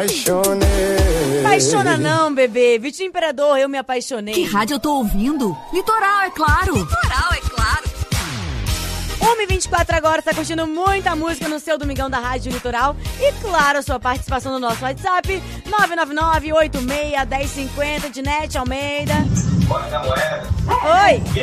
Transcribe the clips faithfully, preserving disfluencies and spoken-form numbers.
Apaixonei. Apaixona não, bebê. Vitinho Imperador, eu me apaixonei. Que rádio eu tô ouvindo? Litoral, é claro. Litoral, é claro. uma e vinte e quatro agora, tá curtindo muita música no seu Domingão da Rádio Litoral. E claro, a sua participação no nosso WhatsApp, nove nove nove, oito seis, um zero cinco zero, Dinete Almeida. Oi.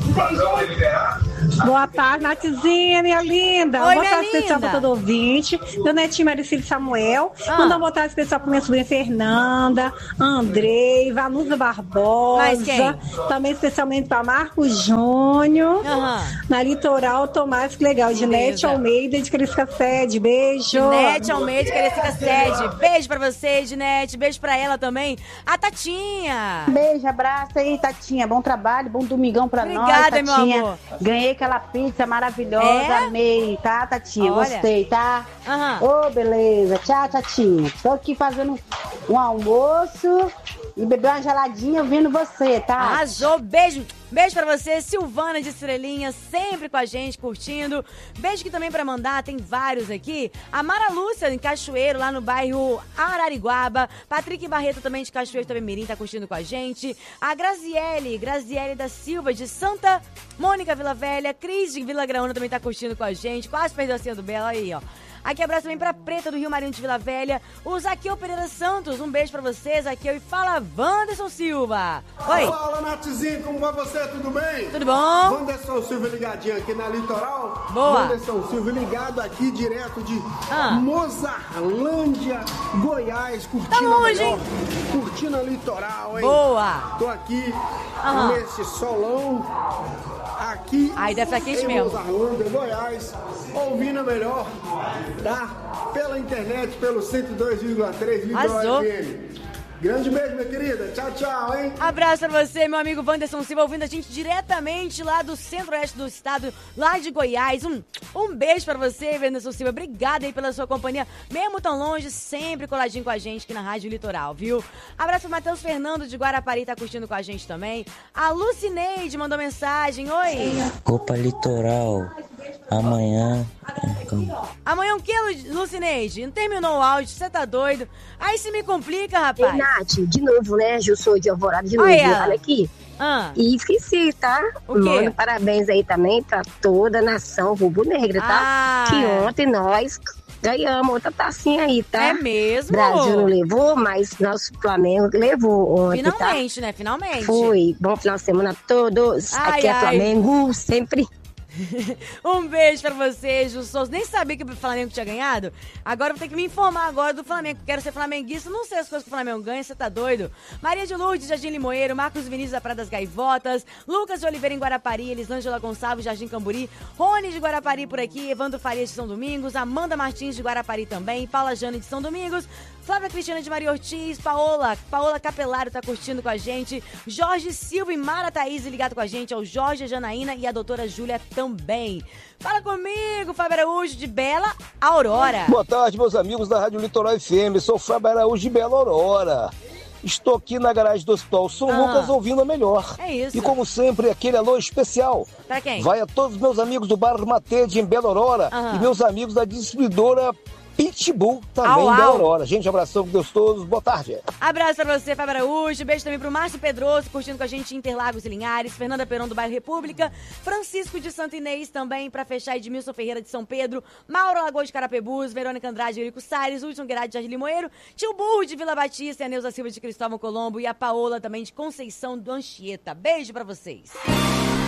Boa tarde, Nathzinha, minha linda. Oi, boa minha tarde especial linda. para todo ouvinte. Meu netinho Maricílio Samuel. Ah. Mandar uma boa tarde especial para minha sobrinha Fernanda, Andrei, Vanusa Barbosa. Mais quem? Também especialmente para Marcos Júnior. Aham. Na Litoral, Tomás, que legal. Ginete Almeida de Crisca Sede. Beijo. Ginete Almeida de Crisca Sede. Beijo pra você, Ginete. Beijo pra ela também. A Tatinha. Beijo, abraço aí, Tatinha. Bom trabalho, bom domingão pra Obrigada, nós, meu Tatinha. amor. Ganhei aquela pizza maravilhosa, É? amei, tá, Tatinha? Olha. Gostei, tá? Aham. Ô, beleza. Tchau, Tatinha. Tô aqui fazendo um almoço e beber uma geladinha ouvindo você, tá? Arrasou, beijo. Beijo pra você, Silvana de Estrelinha, sempre com a gente, curtindo. Beijo aqui também pra mandar, tem vários aqui. A Mara Lúcia, em Cachoeiro, lá no bairro Arariguaba. Patrick Barreto, também de Cachoeiro, também Mirim, tá curtindo com a gente. A Graziele, Graziele da Silva, de Santa Mônica, Vila Velha. Cris, de Vila Graúna, também tá curtindo com a gente. Quase perdeu a senha do Bela, aí, ó. Aqui abraço também pra Preta do Rio Marinho de Vila Velha. O Zaqueu Pereira Santos, um beijo pra você, Zaqueu. E fala, Wanderson Silva. Oi. Fala, Nathzinho, como vai você? Tudo bem? Tudo bom? Wanderson Silva ligadinho aqui na Litoral. Boa. Wanderson Silva ligado aqui direto de Ah. Mozarlândia, Goiás. Curtindo Tá longe, a melhor, hein? curtindo a Litoral, hein? Boa. Tô aqui Aham. nesse solão. Aqui Ai, deve estar quente em mesmo. Mozarlândia, Goiás, ouvindo a melhor, tá? Pela internet, pelo cento e dois vírgula três Litoral Arrasou. F M. Grande beijo, minha querida. Tchau, tchau, hein? Abraço pra você, meu amigo Wanderson Silva, ouvindo a gente diretamente lá do centro-oeste do estado, lá de Goiás. Um, um beijo pra você, Wanderson Silva. Obrigada aí pela sua companhia, mesmo tão longe, sempre coladinho com a gente aqui na Rádio Litoral, viu? Abraço pro Matheus Fernando de Guarapari, tá curtindo com a gente também. A Lucineide mandou mensagem. Oi. Copa Litoral. Amanhã. Amanhã o que, Lu- Lucineide? Não terminou o áudio, você tá doido? Aí se me complica, Ei, rapaz. Nath, de novo, né? Eu sou de Alvorada de novo. Olha ela. Olha aqui. Ah, E esqueci, tá? O quê? Mando parabéns aí também pra toda a nação rubro-negra, tá? Ah. Que ontem nós ganhamos outra tacinha aí, tá? é mesmo? Brasil não levou, mas nosso Flamengo levou ontem, Finalmente, né? Finalmente. tá? Foi. Bom final de semana a todos. Ai, Aqui é ai. Flamengo, sempre. Um beijo pra você, Ju Souza. Nem sabia que o Flamengo tinha ganhado. Agora eu vou ter que me informar agora do Flamengo. Quero ser flamenguista, não sei as coisas que o Flamengo ganha, você tá doido? Maria de Lourdes, Jardim Limoeiro, Marcos Vinícius da Praia das Gaivotas, Lucas de Oliveira em Guarapari, Elisângela Gonçalves, Jardim Camburi, Rony de Guarapari por aqui, Evandro Farias de São Domingos, Amanda Martins de Guarapari também, Paula Jane de São Domingos, Flávia Cristina de Maria Ortiz, Paola, Paola Capelaro tá curtindo com a gente, Jorge Silva e Mara Thaís ligado com a gente, ao Jorge, a Janaína e a doutora Júlia também. Fala comigo, Fábio Araújo de Bela Aurora. Boa tarde, meus amigos da Rádio Litoral F M. Sou Fábio Araújo de Bela Aurora. Estou aqui na garagem do Hospital São Ah. Lucas ouvindo a melhor. É isso. E como sempre, aquele alô especial. Pra quem? Vai a todos os meus amigos do Bar Matede em Bela Aurora Aham. e meus amigos da distribuidora Pitbull também Au, em Bela au. Aurora. Gente, abração com Deus todos. Boa tarde. Abraço pra você, Fábio Araújo. Beijo também pro Márcio Pedroso, curtindo com a gente em Interlagos e Linhares. Fernanda Peron, do bairro República. Francisco de Santo Inês também, pra fechar. Edmilson Ferreira de São Pedro. Mauro Lagoa de Carapebus. Verônica Andrade de Eurico Salles. Hudson Guerade de Jardim Limoeiro. Tio Burro de Vila Batista. E a Neuza Silva de Cristóvão Colombo. E a Paola também de Conceição do Anchieta. Beijo pra vocês.